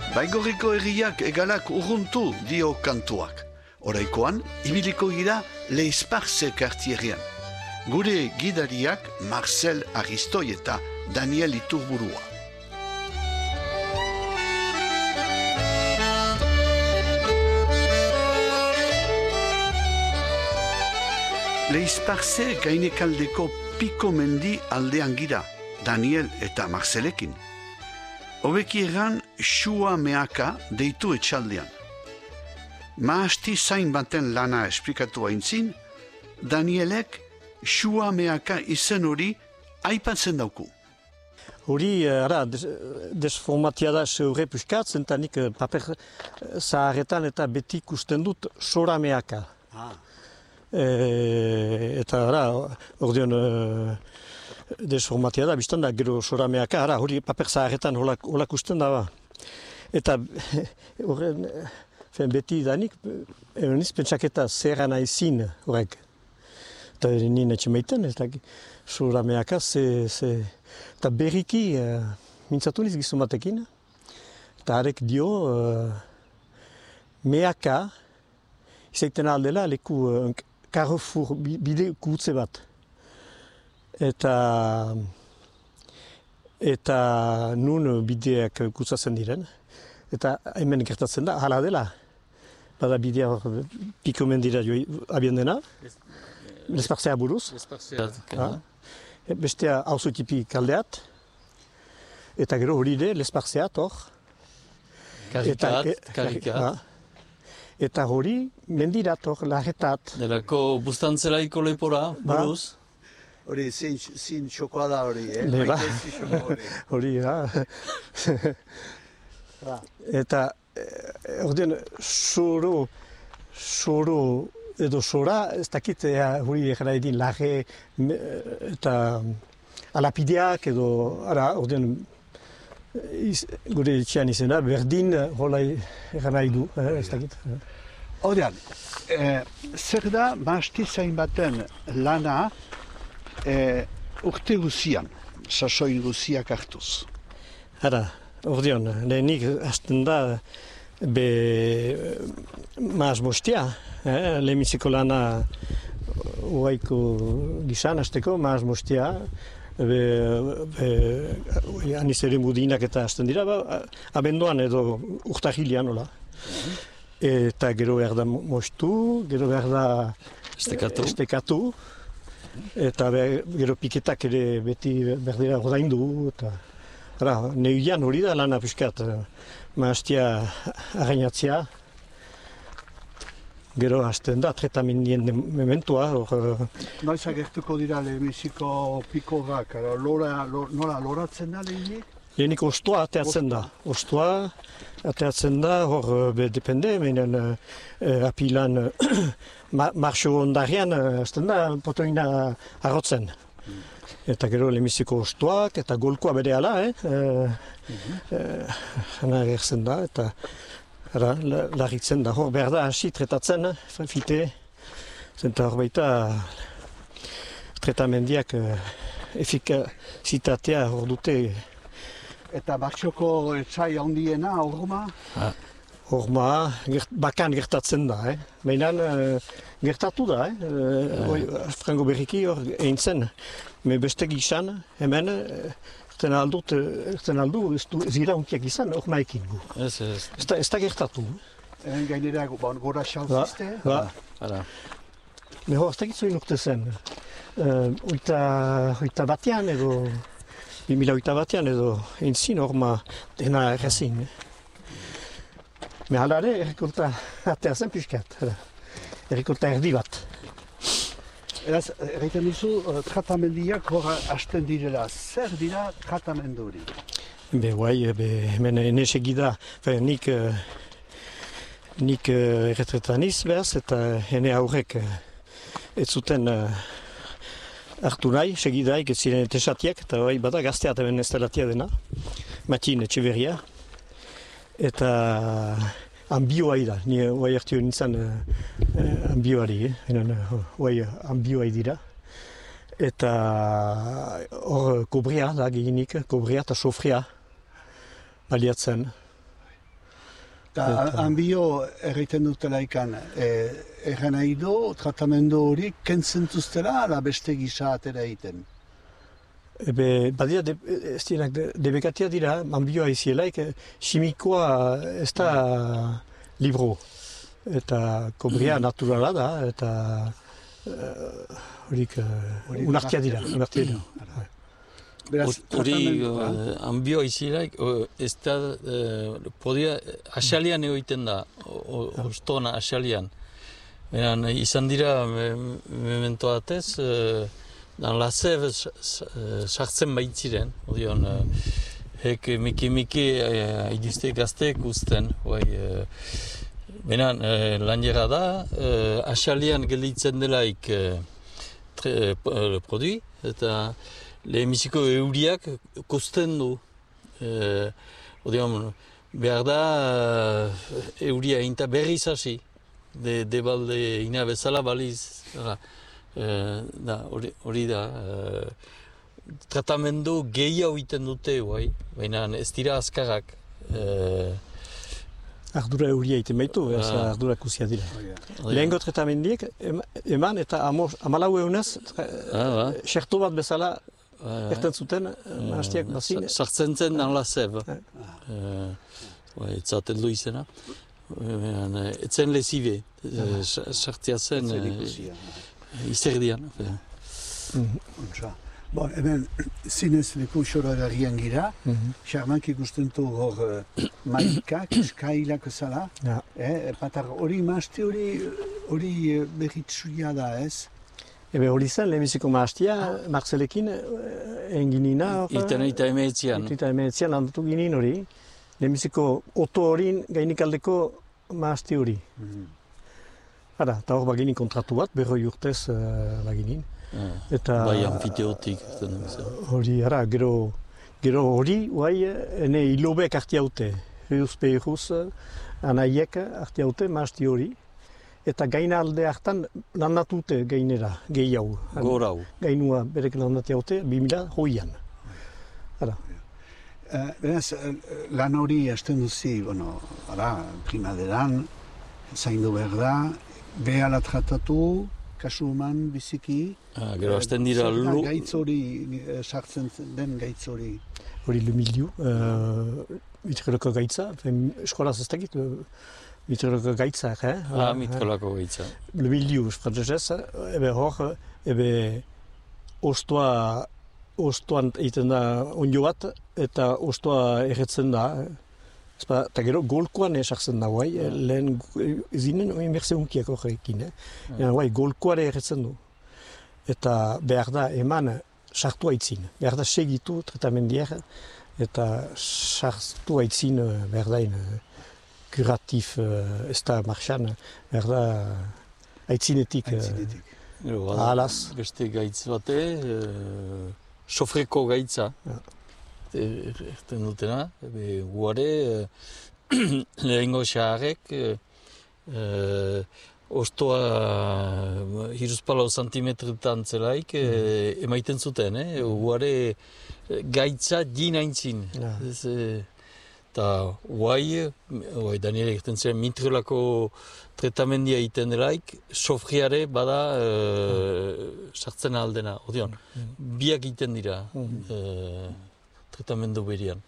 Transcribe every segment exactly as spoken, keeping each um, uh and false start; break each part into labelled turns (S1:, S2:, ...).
S1: Baigorriko herriak egalak urruntu dio kantuak. Oraikoan, ibiliko gira Leisparze kartierrean. Gure gidariak Marcel Aristoi eta Daniel Iturburua. Leisparze gainekaldeko Piko mendi aldean gira, Daniel eta Marcelekin. Hobeki egan Xua Meaka deitu etxaldean. Maasti zain baten lana esplikatu haintzin, Danielek Xua Meaka izen hori aipatzen dauku.
S2: Hori, ara, desformatia da zeure puskatzen, eta nik paper zaharretan eta beti ikusten dut Xora Meaka.
S1: Ah.
S2: E, eta, ara, ordeon, e, desformatia da, biztan da, gero Xora Meaka, ara, hori paper zaharretan holak usten da ba. Eta, horren, beti danik, niz pentsaketa zerra nahizin horrek. Eta nien etxe meiten, eta Xora Meaka, ze, ze, eta berriki, uh, mintzatu niz gizun batekin, eta harek dio, uh, Meaka, izaiten aldela, leku uh, Carrefour bide gutze bat. Eta, eta nun bideak gutzatzen diren, eta hemen gertatzen da, hala dela. Bada bidea hor, Piko mendira jo abian dena, Lespartzea buruz.
S3: Lespartzea.
S2: Bestea hauzo tipi kaldeat, eta gero hori de Lespartzeat hor.
S3: Karikat, karikat.
S2: Eta hori mendirat hor, larretat.
S3: Delako bustantzelaiko lepora, buruz.
S1: Hori, zin txokoa da hori, eh?
S2: Leba. Hori, ja. Eta, ordean, soro, soro, edo sora, ez dakit, hori egara edin, lage, eta alapideak, edo, ara, ordean, gure etxean izena, berdin, hola egara edu, ez dakit.
S1: Ordean, zer da, maasti zain baten lana, urte guzian, sasoin guziak hartuz.
S2: Ara, ordean, lehenik hasten da, be maaz mostia, eh? Lehenbiziko lana uaiko gizan hasteko, maaz mostia, be, be anizere mudinak eta hasten dira, ba, abenduan edo urtahilian, hola. Eta gero behar da mostu, gero behar da
S3: estekatu,
S2: estekatu eta be, gero piketak ere beti berdera ordaindu, eta ara, neuian hori da lana piskat, maaztia arrainatzea, gero hasten da, tretamendien mementua. Or,
S1: Noiz agertuko dira lehenbiziko pikorak, lora, nola loratzen da lehenik?
S2: Lehenik ostoa ateatzen da, ostoa ateatzen da, hor, be, depende, menen eh, apilan ma, marxo ondarian, hasten da, potoina arrotzen. Eta gero lehenbiziko ostoak, eta golkoa bere ala, eh? Hana agertzen da, eta ara, larritzen da. Hor behar da hasi tretatzen, fite, zenta hor baita tretamendiak efikazitatea hor dute.
S1: Eta Bartxoko etxai handiena, horma?
S2: Horma, gert, bakan gertatzen da, eh? Baina gertatu da, eh? Uh, Frango berriki hor egin zen. Me beste gizan, hemen, erten aldut, erten aldu, ez dira hunkiak izan, hor maekin gu.
S3: Ez, ez.
S2: Ez da gertatu.
S1: Hemen gainera gora xalzizte?
S2: Ba,
S3: ba.
S2: Me hor, ez da gitzoin urte zen. Uh, oita, oita batean edo, bimila oita batean edo, egin zin horma dena errezin. Me halare, errekolta atea zen piskat. Errekolta erdi bat.
S1: Eraz, erraiten duzu, tratamendiak hor hasten direla. Zer dira tratamendu hori?
S2: Be, guai, be, hemen enesegida, nik, nik erretretaniz behaz, eta hene aurrek ez zuten hartu nahi, segidaik ez ziren etesatiak, eta bai bada gazteat hemen ez delatia dena, Matin Etxeberria. Eta ambioa da, ni oai hartio nintzen uh, ambioari, eh? Oai ambioa dira. Eta hor kobria da gehinik, kobria eta sofria baliatzen.
S1: Eta hanbio erraiten dutela ikan, erran nahi do, tratamendu hori kentzentuztela ala beste gisa atera egiten.
S2: Ebe, badira, de, ez dienak, de, debekatia dira, hanbioa izielaik, simikoa ez da libro. Eta kobria naturala da, eta horik uh, unartia dira, unartia dira.
S3: Hori hanbioa izielaik, ez da, podia, asalian egoiten da, ostona asalian. Beran, izan dira, memento batez, dan laseb sartzen baitziren, odion, hek miki-miki iduzte gazteek usten, bai, benan, lan jera da, asalian gelditzen delaik produi, eta lehenbiziko euriak kosten du. Odion, behar da, euria inta berriz hasi, de, de balde ina bezala baliz. Hori da, tratamendu gehiago iten dute, bai, baina ez dira azkarrak.
S2: Ardura euria iten baitu, ez ardura kuzia dira. Lehengo tratamendiek, eman eta amalau egunez, xerto bat bezala, erten zuten, hastiak bazin.
S3: Sartzen zen dan laseb. Etzaten du izena. Etzen lezibe, sartzea zen izerdian.
S1: Bon, hemen zinez leku xorogarrian gira, xarmank ikusten du hor maikak, eskailak zala, patar hori maazti hori berritsuia da ez?
S2: Ebe hori zen, lehenbiziko maaztia, Marcelekin enginina.
S3: Iten eta emeetzian.
S2: Iten eta emeetzian handatu ginin hori. Lehenbiziko oto horin gainikaldeko maazti hori. Hara, eta hor baginin kontratu bat, berroi urtez baginin. Eta
S3: bai anfiteotik.
S2: Hori, hara, gero, gero hori, guai, ene hilobek hartia haute. Heuzpe eruz, anaiek hartia haute, maazti hori. Eta gaina alde hartan landatute gainera, gehiago.
S3: Gorau.
S2: Gainua berek landati haute, bimila hoian. Hara.
S1: Uh, beraz, lan hori hasten duzi, bueno, ara, primaderan, zaindu behar da, behala tratatu, kasu eman biziki.
S3: Ah, gero hasten dira lu...
S1: Gaitz hori, sartzen den gaitz hori.
S2: Hori le milieu, uh, mitkoloko gaitza, eskolaz ez dakit, mitkoloko gaitza, eh?
S3: Ah, mitkoloko gaitza.
S2: Le milieu, frantzesez, ebe hor, ebe ostoa, ostoan egiten da onjo bat, eta ostoa erretzen da. Eta gero golkoan esartzen da, guai, lehen zinen oin berze unkiak horrekin. Guai, golkoare erretzen du. Eta behar da eman sartu haitzin. Behar da segitu tratamendiak, eta sartu haitzin behar da kuratif ez da marxan, behar da haitzinetik. Ahalaz.
S3: Beste gaitz bate, sofreko gaitza. Erten dutena, guare, lehengo xaharek, ostoa hiruzpalau santimetretan zelaik, emaiten zuten, guare gaitza dinaintzin. Eta guai, Daniel egiten zen, mitrolako tratamendia egiten delaik, sofriare bada sartzen aldena, odion, biak egiten dira. Tratamendu berian.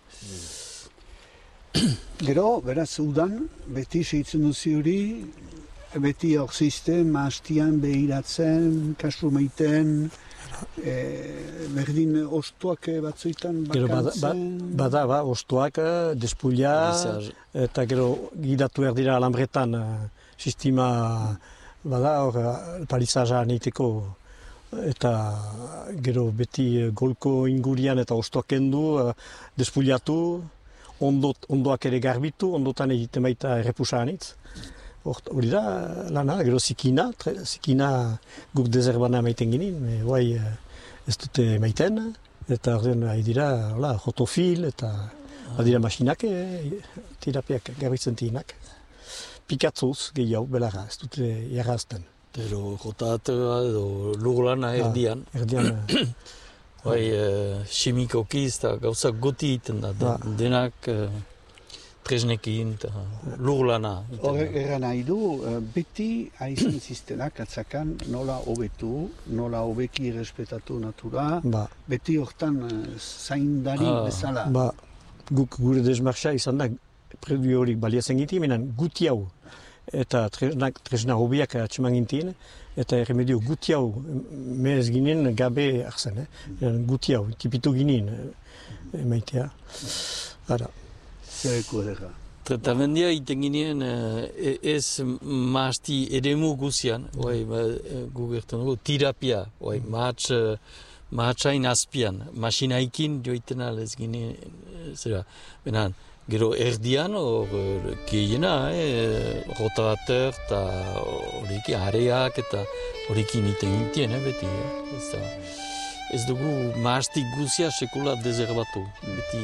S1: Gero, beraz, udan, beti segitzen duzi hori, beti hor zizten, maastian behiratzen, kasu maiten, e, berdin ostoak batzuetan bakantzen.
S2: Bada, ba, ostoak, despulia, eta gero gidatu erdira alambretan, sistema, bada, hor, palizaja neiteko, eta gero beti golko ingurian eta ostoak kendu, despuliatu, ondot, ondoak ere garbitu, ondotan egiten baita errepusanitz. Hori da, lana, gero zikina, tre, zikina guk dezerbana maiten ginen, guai ez dute maiten, eta ordean ari dira, hola, jotofil, eta badira masinak, terapiak garbitzen tinak. Pikatzuz gehiago belara, ez dute jarrazten.
S3: Pero jotatea edo lurlana erdian.
S2: Ah, erdian.
S3: Bai, uh, simikoki ez da gauzak goti egiten da. Den, denak uh, tresnekin, eta lur lana.
S1: Horrek erran nahi du, beti haizan ziztenak atzakan nola hobetu, nola hobeki errespetatu natura,
S2: Ba,
S1: beti hortan zaindari
S3: Ah.
S1: bezala.
S2: ba, guk gure desmarxa izan da, predu hori baliatzen ginti, menan guti hau, eta tresnak, tresna hobiak atxeman gintien, eta erremedio guti hau mez ginen gabe arzen, eh? guti hau, tipitu ginen, eh, emaitea. Ara,
S1: Zereko erra.
S3: Tratamendia iten ginen eh, ez mahasti eremu guzian, oai, ba, eh, gu gertan dugu, terapia, oai, mahats, eh, mahatsain azpian, masinaikin joiten alez ginen, eh, zera, benan, gero erdian, hor, eh, gehiena, eh, rotarateur, eta horrekin, areak, eta horrekin iten gintien, eh, beti, eh, ez da. Ez dugu mahasti guzia sekula dezerbatu, beti,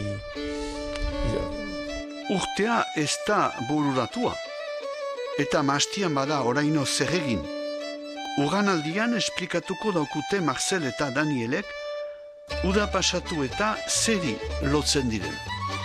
S1: Urtea ez da bururatua, eta mahastian bada oraino zer egin. Uganaldian esplikatuko daukute Marcel eta Danielek, uda pasatu eta zeri lotzen diren.